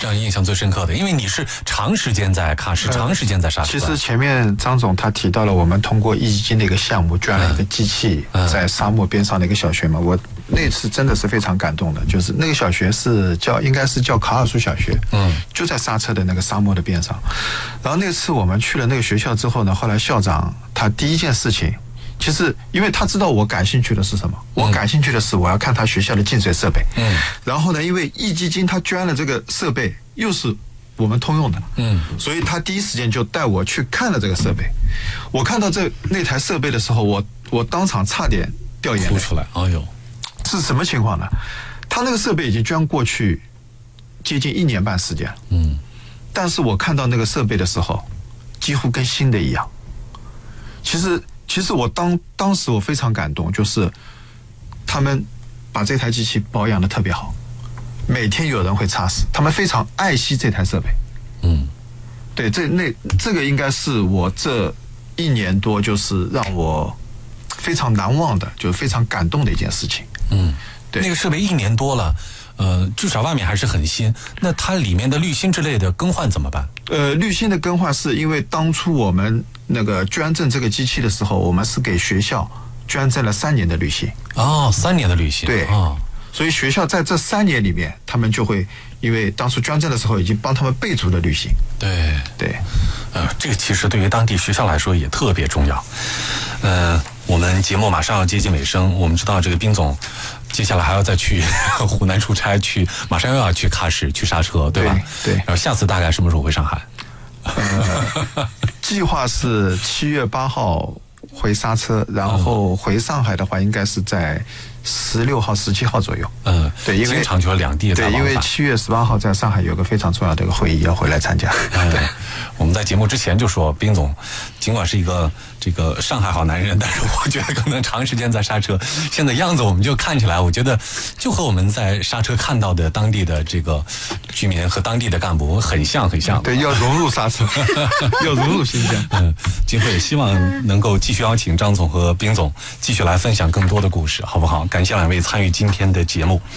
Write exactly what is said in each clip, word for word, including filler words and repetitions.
让你印象最深刻的？因为你是长时间在喀什，呃、长时间在沙特。 其实前面张总他提到了我们通过壹基金的一个项目捐了一个机器在沙漠边上的一个小学嘛，我那次真的是非常感动的，就是那个小学是叫应该是叫卡尔苏小学，嗯，就在沙特的那个沙漠的边上。然后那次我们去了那个学校之后呢，后来校长他第一件事情。其实，因为他知道我感兴趣的是什么，我感兴趣的是我要看他学校的净水设备。嗯，然后呢，因为壹基金他捐了这个设备，又是我们通用的，嗯，所以他第一时间就带我去看了这个设备。我看到这那台设备的时候，我我当场差点掉眼泪。 哭出来，哎呦， 是什么情况呢？他那个设备已经捐过去接近一年半时间，嗯，但是我看到那个设备的时候，几乎跟新的一样。其实。其实我当当时我非常感动，就是他们把这台机器保养的特别好，每天有人会擦拭，他们非常爱惜这台设备。嗯，对，这那这个应该是我这一年多就是让我非常难忘的，就是非常感动的一件事情。 嗯，对，那个设备一年多了。呃，至少外面还是很新。那它里面的滤芯之类的更换怎么办？ 呃，滤芯的更换是因为当初我们那个捐赠这个机器的时候，我们是给学校捐赠了三年的滤芯。 哦，三年的滤芯。 对。哦，所以学校在这三年里面，他们就会因为当初捐赠的时候已经帮他们备足了滤芯。 对对。 呃，这个其实对于当地学校来说也特别重要。呃，我们节目马上要接近尾声，我们知道这个宾总接下来还要再去湖南出差，去马上又要去喀什、去刹车，对吧？ 对。对， 然后下次大概什么时候回上海？ 呃，计划是七月八号回刹车，然后回上海的话，应该是在十六号、十七号左右。嗯，对，因为经常就两地对，因为七月十八号在上海有个非常重要的一个会议要回来参加。 嗯，对，我们在节目之前就说，宾总尽管是一个这个上海好男人，但是我觉得可能长时间在刹车，现在样子我们就看起来，我觉得就和我们在刹车看到的当地的这个居民和当地的干部很像，很像。 对，要融入刹车，要融入新疆。 嗯，今后也希望能够继续邀请张总和宾总继续来分享更多的故事，好不好？感谢两位参与今天的节目。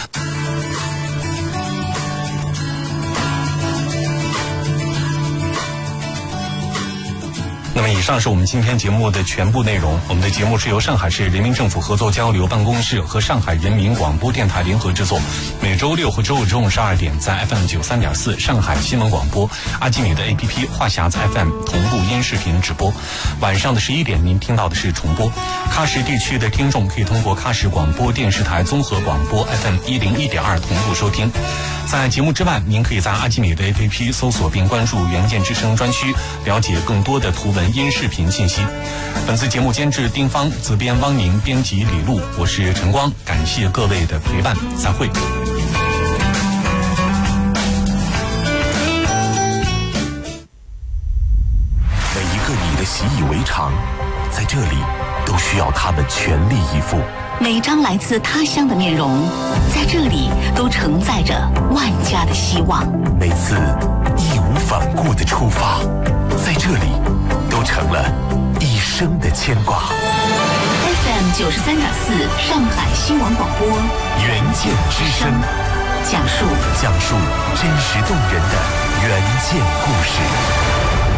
那么以上是我们今天节目的全部内容。我们的节目是由上海市人民政府合作交流办公室和上海人民广播电台联合制作，每周六和周五中午十二点在 F M 九三点四上海新闻广播、阿基米的 A P P 话匣子 F M 同步音视频直播。晚上的十一点您听到的是重播。喀什地区的听众可以通过喀什广播电视台综合广播 F M 一零一点二同步收听。在节目之外，您可以在阿基米的 A P P 搜索并关注原件之声专区，了解更多的图文音视频信息。本次节目监制丁芳，责编汪宁，编辑李璐，我是陈光，感谢各位的陪伴，再会。 每一个你的习以为常，在这里都需要他们全力以赴。 每张来自他乡的面容，在这里都承载着万家的希望。 每次义无反顾的出发，在这里都成了一生的牵挂。 F M 九十三点四上海新闻广播， 原件之声， 讲述讲述真实动人的原件故事。